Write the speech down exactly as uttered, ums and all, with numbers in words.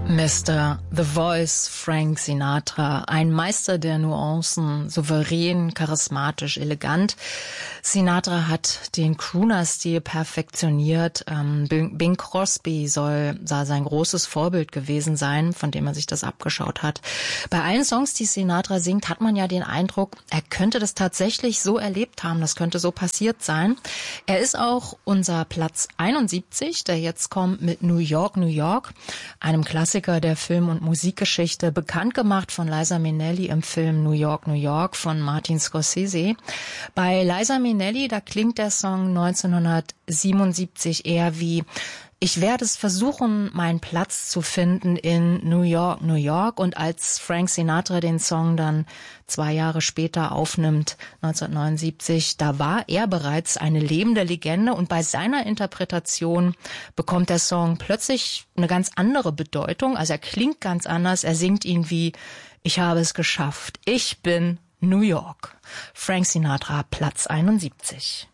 Mister The Voice, Frank Sinatra, ein Meister der Nuancen, souverän, charismatisch, elegant. Sinatra hat den Crooner-Stil perfektioniert. Ähm, Bing Crosby soll, soll sein großes Vorbild gewesen sein, von dem er sich das abgeschaut hat. Bei allen Songs, die Sinatra singt, hat man ja den Eindruck, er könnte das tatsächlich so erlebt haben, das könnte so passiert sein. Er ist auch unser Platz einundsiebzig, der jetzt kommt mit New York, New York, einem Klassiker der Film- und Musikgeschichte, bekannt gemacht von Liza Minnelli im Film New York, New York von Martin Scorsese. Bei Liza Minnelli, da klingt der Song neunzehnhundertsiebenundsiebzig eher wie: Ich werde es versuchen, meinen Platz zu finden in New York, New York. Und als Frank Sinatra den Song dann zwei Jahre später aufnimmt, neunzehnhundertneunundsiebzig, da war er bereits eine lebende Legende. Und bei seiner Interpretation bekommt der Song plötzlich eine ganz andere Bedeutung. Also er klingt ganz anders. Er singt ihn wie: Ich habe es geschafft. Ich bin New York. Frank Sinatra, Platz einundsiebzig.